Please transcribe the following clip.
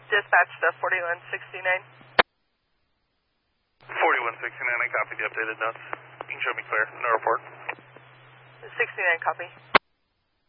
Dispatch to 4169. 4169, I copy the updated notes. You can show me clear. No report. 69, copy.